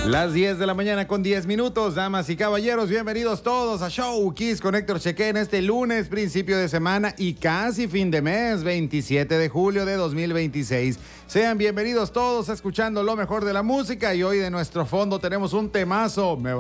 Las 10 de la mañana con 10 minutos, damas y caballeros, bienvenidos todos a Show Kiss con Héctor Chequé en este lunes, principio de semana y casi fin de mes, 27 de julio de 2026. Sean bienvenidos todos escuchando lo mejor de la música y hoy de nuestro fondo tenemos un temazo.